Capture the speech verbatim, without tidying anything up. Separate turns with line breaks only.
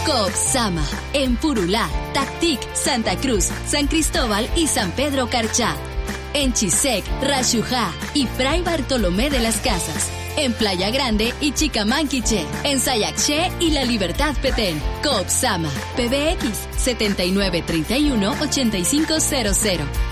Coopsama, en Purulá, Tactic, Santa Cruz, San Cristóbal y San Pedro Carchá. En Chisec, Rayujá y Fray Bartolomé de las Casas. En Playa Grande y Chicamanquiche. En Sayaché y La Libertad Petén. Coopsama, P B X setenta y nueve treinta y uno ochenta y cinco cero cero.